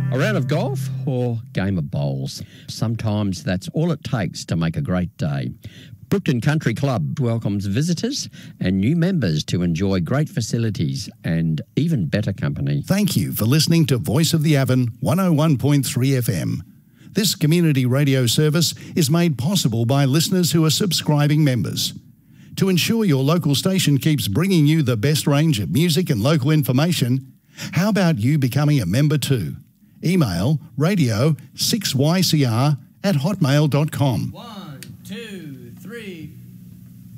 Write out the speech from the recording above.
A round of golf or game of bowls. Sometimes that's all it takes to make a great day. Brookton Country Club welcomes visitors and new members to enjoy great facilities and even better company. Thank you for listening to Voice of the Avon 101.3 FM. This community radio service is made possible by listeners who are subscribing members. To ensure your local station keeps bringing you the best range of music and local information, how about you becoming a member too? Email radio6ycr@hotmail.com. 1, 2, 3,